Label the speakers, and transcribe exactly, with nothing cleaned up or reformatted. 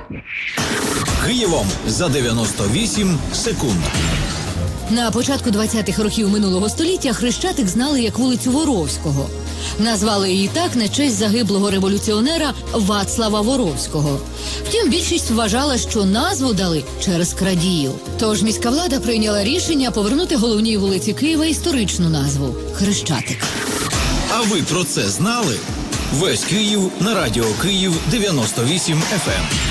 Speaker 1: Києвом за дев'яносто вісім секунд.
Speaker 2: На початку двадцятих років минулого століття Хрещатик знали як вулицю Воровського. Назвали її так на честь загиблого революціонера Вацлава Воровського. Втім, більшість вважала, що назву дали через крадіїв. Тож міська влада прийняла рішення повернути головній вулиці Києва історичну назву – Хрещатик.
Speaker 1: А ви про це знали? Весь Київ на радіо Київ дев'яносто вісім еф ем.